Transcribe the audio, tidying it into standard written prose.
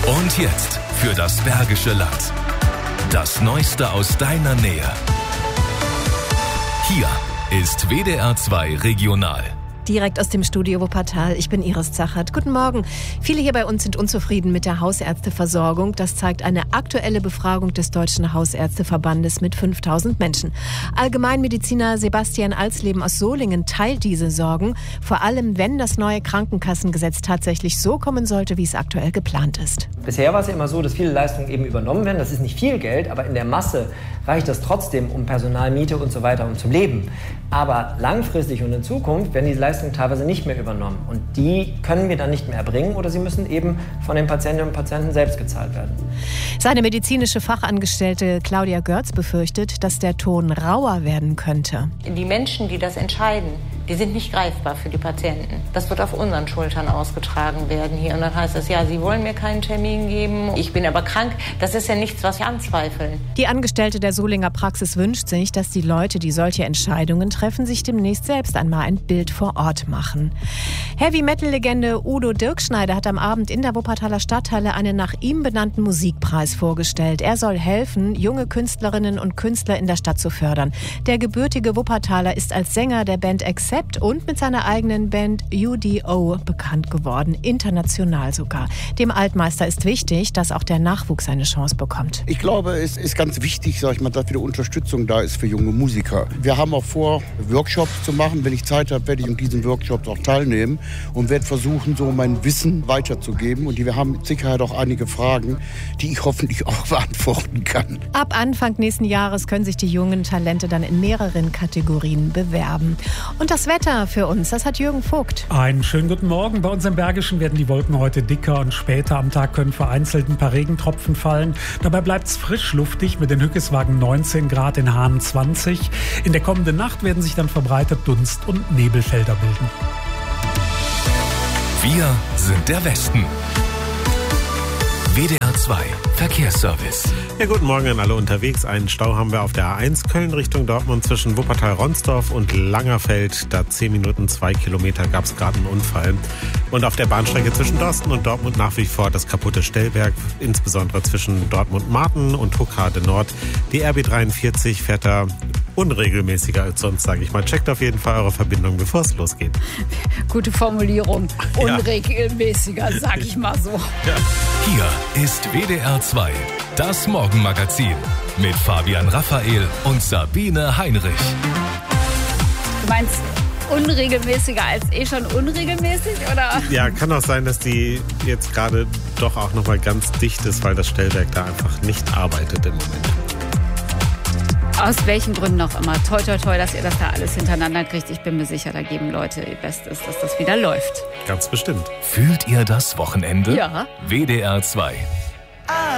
Und jetzt für das Bergische Land. Das Neueste aus deiner Nähe. Hier ist WDR 2 Regional. Direkt aus dem Studio Wuppertal. Ich bin Iris Zachert. Guten Morgen. Viele hier bei uns sind unzufrieden mit der Hausärzteversorgung. Das zeigt eine aktuelle Befragung des Deutschen Hausärzteverbandes mit 5000 Menschen. Allgemeinmediziner Sebastian Alsleben aus Solingen teilt diese Sorgen. Vor allem, wenn das neue Krankenkassengesetz tatsächlich so kommen sollte, wie es aktuell geplant ist. Bisher war es ja immer so, dass viele Leistungen eben übernommen werden. Das ist nicht viel Geld, aber in der Masse reicht das trotzdem um Personalmiete und so weiter und zum Leben. Aber langfristig und in Zukunft werden die Leistungen teilweise nicht mehr übernommen. Und die können wir dann nicht mehr erbringen oder sie müssen eben von den Patientinnen und Patienten selbst gezahlt werden. Seine medizinische Fachangestellte Claudia Görz befürchtet, dass der Ton rauer werden könnte. Die Menschen, die das entscheiden, die sind nicht greifbar für die Patienten. Das wird auf unseren Schultern ausgetragen werden hier. Und dann heißt es, ja, Sie wollen mir keinen Termin geben, ich bin aber krank. Das ist ja nichts, was wir anzweifeln. Die Angestellte der Solinger Praxis wünscht sich, dass die Leute, die solche Entscheidungen treffen, sich demnächst selbst einmal ein Bild vor Ort machen. Heavy-Metal-Legende Udo Dirkschneider hat am Abend in der Wuppertaler Stadthalle einen nach ihm benannten Musikpreis vorgestellt. Er soll helfen, junge Künstlerinnen und Künstler in der Stadt zu fördern. Der gebürtige Wuppertaler ist als Sänger der Band Accept und mit seiner eigenen Band UDO bekannt geworden, international sogar. Dem Altmeister ist wichtig, dass auch der Nachwuchs eine Chance bekommt. Ich glaube, es ist ganz wichtig, dass wieder Unterstützung da ist für junge Musiker. Wir haben auch vor, Workshops zu machen. Wenn ich Zeit habe, werde ich an diesen Workshops auch teilnehmen und werde versuchen, so mein Wissen weiterzugeben. Und wir haben mit Sicherheit auch einige Fragen, die ich hoffentlich auch beantworten kann. Ab Anfang nächsten Jahres können sich die jungen Talente dann in mehreren Kategorien bewerben. Und das Wetter für uns, das hat Jürgen Vogt. Einen schönen guten Morgen. Bei uns im Bergischen werden die Wolken heute dicker und später am Tag können vereinzelt ein paar Regentropfen fallen. Dabei bleibt es frisch luftig mit den Höchstwagen 19 Grad, in Hahn 20. In der kommenden Nacht werden sich dann verbreitet Dunst- und Nebelfelder bilden. Wir sind der Westen. WDR 2 Verkehrsservice. Ja, guten Morgen an alle unterwegs. Einen Stau haben wir auf der A1 Köln Richtung Dortmund zwischen Wuppertal-Ronsdorf und Langerfeld. Da 10 Minuten, 2 Kilometer gab es gerade einen Unfall. Und auf der Bahnstrecke zwischen Dorsten und Dortmund nach wie vor das kaputte Stellwerk, insbesondere zwischen Dortmund-Marten und Huckade Nord. Die RB 43 fährt da unregelmäßiger als sonst, sage ich mal. Checkt auf jeden Fall eure Verbindung, bevor es losgeht. Gute Formulierung. Unregelmäßiger, sag ich mal so. Ja. Hier ist WDR 2, das Morgenmagazin mit Fabian Raphael und Sabine Heinrich. Du meinst unregelmäßiger als schon unregelmäßig, oder? Ja, kann auch sein, dass die jetzt gerade doch auch nochmal ganz dicht ist, weil das Stellwerk da einfach nicht arbeitet im Moment. Aus welchen Gründen auch immer. Toi, toi, toi, dass ihr das da alles hintereinander kriegt. Ich bin mir sicher, da geben Leute ihr Bestes, dass das wieder läuft. Ganz bestimmt. Fühlt ihr das Wochenende? Ja. WDR 2.